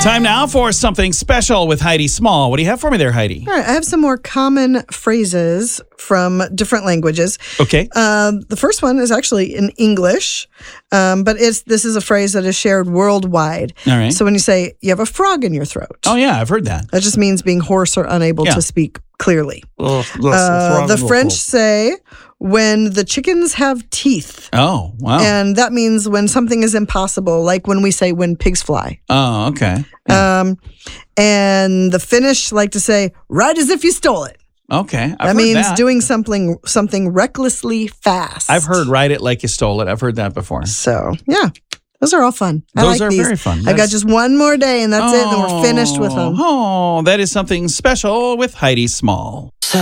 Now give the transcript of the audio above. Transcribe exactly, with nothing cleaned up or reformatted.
Time now for something special with Heidi Small. What do you have for me there, Heidi? All right, I have some more common phrases from different languages. Okay. Um, the first one is actually in English, um, but it's this is a phrase that is shared worldwide. All right. So when you say you have a frog in your throat, Oh, yeah, I've heard that. that just means being hoarse or unable Yeah. to speak clearly. Uh, Uh, the French say when the chickens have teeth. Oh, wow. And that means when something is impossible, like when we say when pigs fly. Oh, okay. Um, and the Finnish like to say, ride as if you stole it. Okay. I've that heard means that. doing something something recklessly fast. I've heard ride it like you stole it. I've heard that before. So, yeah. Those are all fun. I Those like are these. very fun. I've got That's- just one more day, and that's it, and we're finished with them. Oh, that is something special with Heidi Small.